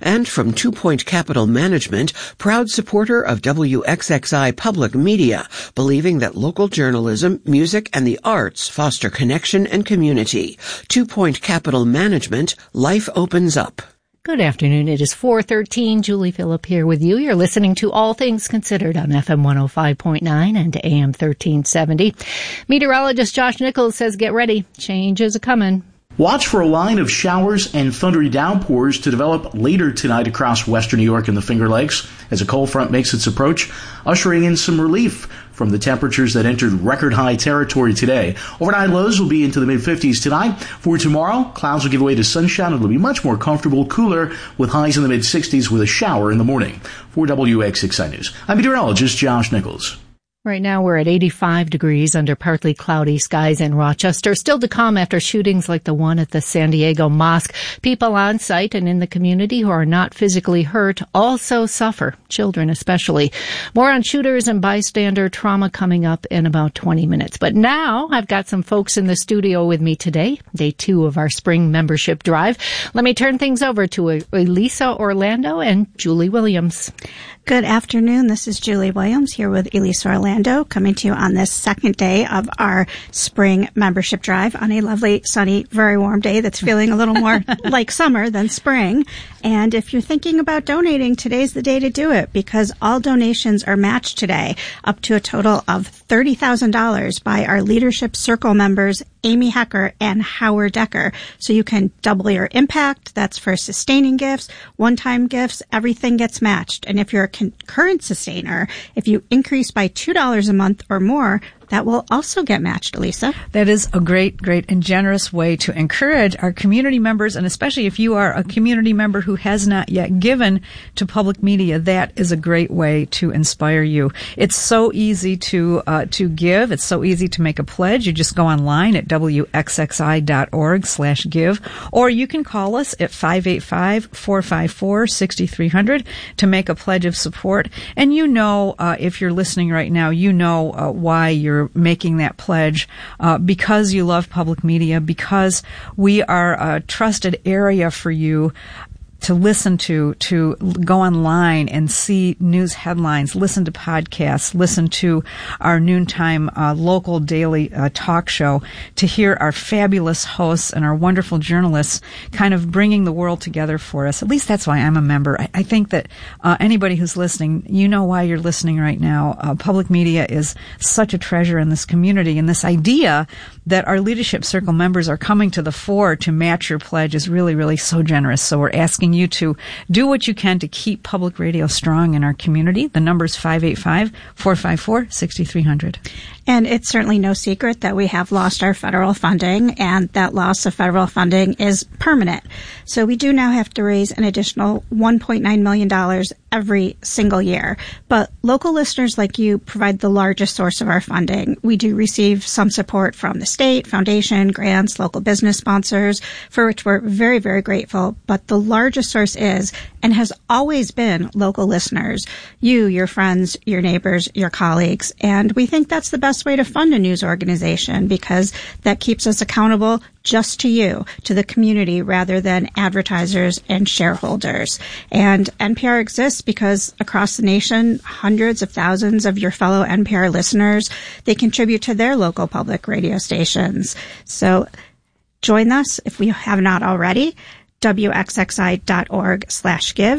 And from 2 Point Capital Management, proud supporter of WXXI Public Media, believing that local journalism, music, and the arts foster connection and community. 2 Point Capital Management, life opens up. Good afternoon. It is 4:13. Julie Phillip here with you. You're listening to All Things Considered on FM 105.9 and AM 1370. Meteorologist Josh Nichols says get ready. Change is a-coming. Watch for a line of showers and thundery downpours to develop later tonight across western New York and the Finger Lakes as a cold front makes its approach, ushering in some relief from the temperatures that entered record-high territory today. Overnight lows will be into the mid-50s tonight. For tomorrow, clouds will give way to sunshine. It'll be much more comfortable, cooler, with highs in the mid-60s with a shower in the morning. For WXXI News, I'm meteorologist Josh Nichols. Right now we're at 85 degrees under partly cloudy skies in Rochester. Still to come after shootings like the one at the San Diego Mosque. People on site and in the community who are not physically hurt also suffer, children especially. More on shooters and bystander trauma coming up in about 20 minutes. But now I've got some folks in the studio with me today, day 2 of our spring membership drive. Let me turn things over to Elisa Orlando and Julie Williams. Good afternoon. This is Julie Williams here with Elisa Orlando, coming to you on this second day of our spring membership drive on a lovely, sunny, very warm day that's feeling a little more like summer than spring. And if you're thinking about donating, today's the day to do it because all donations are matched today up to a total of $30,000 by our Leadership Circle members, Amy Hecker and Howard Decker. So you can double your impact. That's for sustaining gifts, one-time gifts, everything gets matched. And if you're a current sustainer, if you increase by $2 a month or more, that will also get matched, Elisa. That is a great and generous way to encourage our community members, and especially if you are a community member who has not yet given to public media, that is a great way to inspire you. It's so easy to give. It's so easy to make a pledge. You just go online at wxxi.org/give, or you can call us at 585-454-6300 to make a pledge of support. And if you're listening right now, why you're making that pledge, because you love public media, because we are a trusted area for you to listen to go online and see news headlines, listen to podcasts, listen to our noontime local daily talk show, to hear our fabulous hosts and our wonderful journalists kind of bringing the world together for us. At least that's why I'm a member. I think that anybody who's listening, you know why you're listening right now. Public media is such a treasure in this community, and this idea that our Leadership Circle members are coming to the fore to match your pledge is really, really so generous. So we're asking you to do what you can to keep public radio strong in our community. The number is 585-454-6300. And it's certainly no secret that we have lost our federal funding, and that loss of federal funding is permanent. So we do now have to raise an additional $1.9 million every single year. But local listeners like you provide the largest source of our funding. We do receive some support from the state, foundation, grants, local business sponsors, for which we're very, very grateful. But the largest source is and has always been local listeners, you, your friends, your neighbors, your colleagues. And we think that's the best way to fund a news organization because that keeps us accountable just to you, to the community, rather than advertisers and shareholders. And NPR exists because across the nation, hundreds of thousands of your fellow NPR listeners, they contribute to their local public radio stations. So join us if we have not already. WXXI.org/give,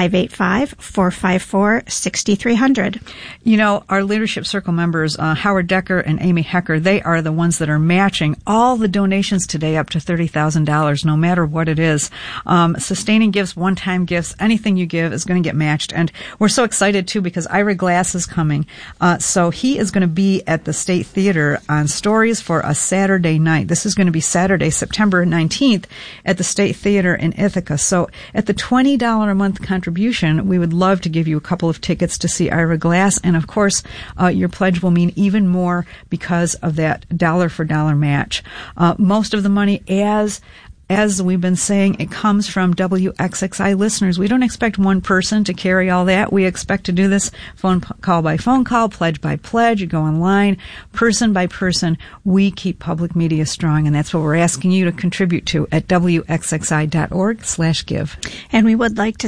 585-454-6300. Our Leadership Circle members, Howard Decker and Amy Hecker, they are the ones that are matching all the donations today up to $30,000, no matter what it is. Sustaining gifts, one-time gifts, anything you give is going to get matched. And we're so excited, too, because Ira Glass is coming. So he is going to be at the State Theater on Stories for a Saturday night. This is going to be Saturday, September 19th at the State Theater in Ithaca. So at the $20 a month contribution, we would love to give you a couple of tickets to see Ira Glass. And of course, your pledge will mean even more because of that dollar-for-dollar match. Most of the money, as we've been saying, it comes from WXXI listeners. We don't expect one person to carry all that. We expect to do this phone call by phone call, pledge by pledge. You go online, person by person. We keep public media strong, and that's what we're asking you to contribute to at WXXI.org/give. And we would like to